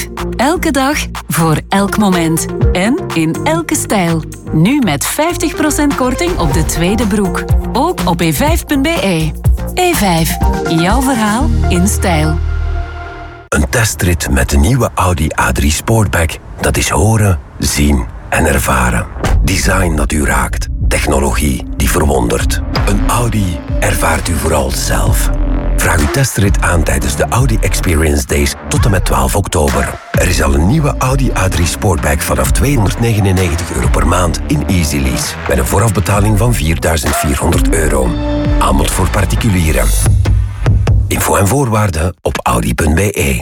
Elke dag, voor elk moment. En in elke stijl. Nu met 50% korting op de tweede broek. Ook op e5.be. E5. Jouw verhaal in stijl. Een testrit met de nieuwe Audi A3 Sportback. Dat is horen, zien en ervaren. Design dat u raakt. Technologie die verwondert. Een Audi ervaart u vooral zelf. Vraag uw testrit aan tijdens de Audi Experience Days tot en met 12 oktober. Er is al een nieuwe Audi A3 Sportback vanaf €299 per maand in Easy Lease. Met een voorafbetaling van €4.400. Aanbod voor particulieren. Info en voorwaarden op audi.be.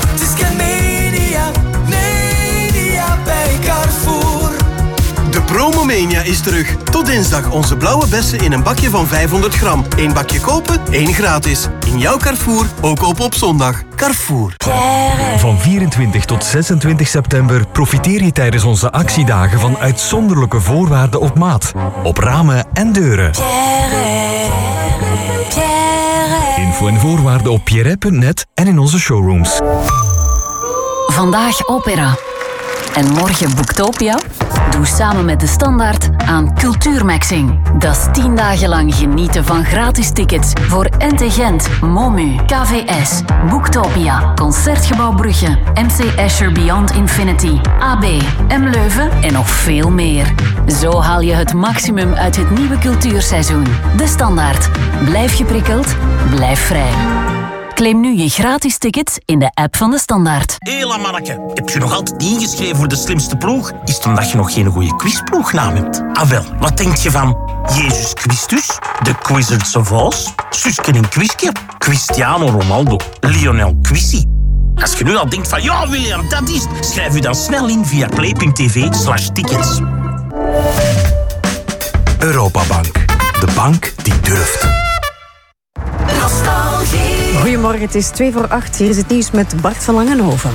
Bij Carrefour. De Promomania is terug. Tot dinsdag onze blauwe bessen in een bakje van 500 gram. 1 bakje kopen, 1 gratis. In jouw Carrefour, ook op zondag. Carrefour. Van 24 tot 26 september profiteer je tijdens onze actiedagen van uitzonderlijke voorwaarden op maat. Op ramen en deuren. Info en voorwaarden op pierre.net en in onze showrooms. Vandaag opera. En morgen Boektopia? Doe samen met De Standaard aan Cultuurmaxing. Dat is 10 dagen lang genieten van gratis tickets voor NT Gent, Momu, KVS, Boektopia, Concertgebouw Brugge, MC Escher Beyond Infinity, AB, M Leuven en nog veel meer. Zo haal je het maximum uit het nieuwe cultuurseizoen. De Standaard. Blijf geprikkeld, blijf vrij. Claim nu je gratis tickets in de app van De Standaard. Hela manneke, heb je nog altijd niet ingeschreven voor de slimste ploeg? Is het omdat je nog geen goede quizploegnaam hebt? Ah wel, wat denk je van Jezus Christus, de Wizards of Oz, Suske en Quizke, Cristiano Ronaldo, Lionel Quissi? Als je nu al denkt van ja William, dat is het, schrijf je dan snel in via play.tv/tickets. Europabank, de bank die durft. Goedemorgen, het is 7:02. Hier is het nieuws met Bart van Langenhoven.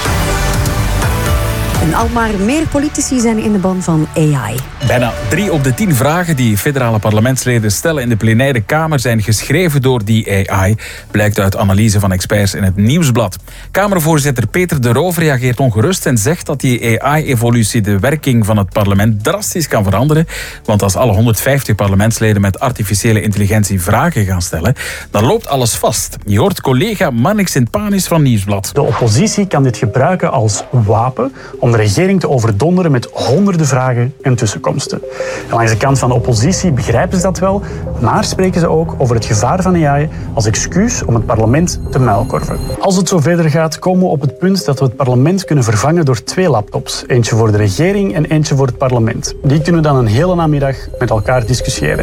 En al maar meer politici zijn in de ban van AI. Bijna 3 op de 10 vragen die federale parlementsleden stellen in de plenaire kamer zijn geschreven door die AI, blijkt uit analyse van experts in het Nieuwsblad. Kamervoorzitter Peter de Roof reageert ongerust en zegt dat die AI-evolutie de werking van het parlement drastisch kan veranderen. Want als alle 150 parlementsleden met artificiële intelligentie vragen gaan stellen, dan loopt alles vast. Je hoort collega Marnix Sint-Panis van Nieuwsblad. De oppositie kan dit gebruiken als wapen om de regering te overdonderen met honderden vragen en tussenkomsten. En langs de kant van de oppositie begrijpen ze dat wel, maar spreken ze ook over het gevaar van AI als excuus om het parlement te muilkorven. Als het zo verder gaat, komen we op het punt dat we het parlement kunnen vervangen door 2 laptops. Eentje voor de regering en eentje voor het parlement. Die kunnen we dan een hele namiddag met elkaar discussiëren.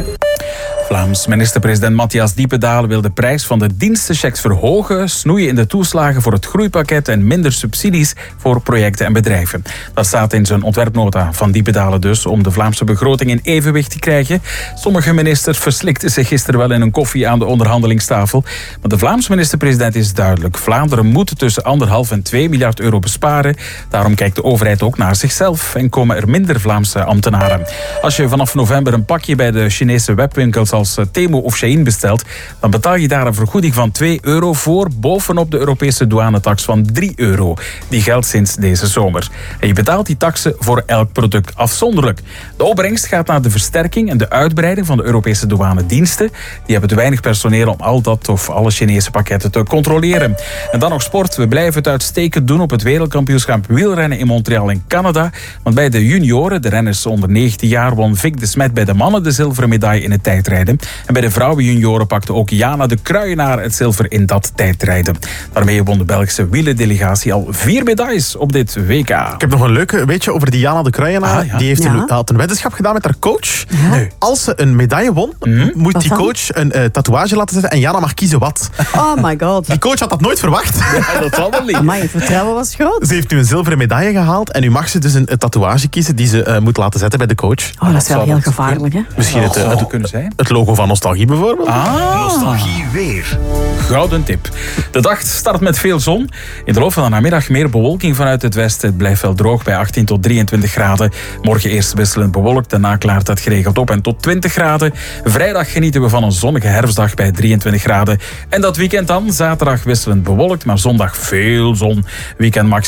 Vlaams minister-president Matthias Diependalen wil de prijs van de dienstenchecks verhogen, snoeien in de toeslagen voor het groeipakket en minder subsidies voor projecten en bedrijven. Dat staat in zijn ontwerpnota van Diependalen dus, om de Vlaamse begroting in evenwicht te krijgen. Sommige ministers verslikten zich gisteren wel in een koffie aan de onderhandelingstafel. Maar de Vlaamse minister-president is duidelijk. Vlaanderen moet tussen 1,5 en 2 miljard euro besparen. Daarom kijkt de overheid ook naar zichzelf en komen er minder Vlaamse ambtenaren. Als je vanaf november een pakje bij de Chinese webwinkels als Temu of Shein bestelt, dan betaal je daar een vergoeding van €2 voor, bovenop de Europese douanetax van €3. Die geldt sinds deze zomer. En je betaalt die taxen voor elk product afzonderlijk. De opbrengst gaat naar de versterking en de uitbreiding van de Europese douanediensten. Die hebben te weinig personeel om al dat of alle Chinese pakketten te controleren. En dan nog sport. We blijven het uitstekend doen op het wereldkampioenschap wielrennen in Montreal in Canada. Want bij de junioren, de renners onder 19 jaar, won Vic de Smet bij de mannen de zilveren medaille in het tijdrijden. En bij de vrouwenjunioren pakte ook Jana de Kruijenaar het zilver in dat tijdrijden. Daarmee won de Belgische wielendelegatie al 4 medailles op dit WK. Ik heb nog een leuke weetje over die Jana de Kruijenaar. Ja. Die had een weddenschap gedaan met haar coach. Ja. Als ze een medaille won, moet die coach een tatoeage laten zetten en Jana mag kiezen wat. Oh my god. Die coach had dat nooit verwacht. Ja, dat zal wel niet. Maar je vertrouwen was groot. Ze heeft nu een zilveren medaille gehaald en nu mag ze dus een tatoeage kiezen die ze moet laten zetten bij de coach. Oh, dat is wel heel gevaarlijk, hè? Misschien het kunnen zijn. het logo van Nostalgie bijvoorbeeld. Nostalgie weer. Gouden tip. De dag start met veel zon. In de loop van de namiddag meer bewolking vanuit het westen. Het blijft wel droog bij 18 tot 23 graden. Morgen eerst wisselend bewolkt. Daarna klaart het geregeld op en tot 20 graden. Vrijdag genieten we van een zonnige herfstdag bij 23 graden. En dat weekend dan, zaterdag wisselend bewolkt, maar zondag veel zon. Weekend max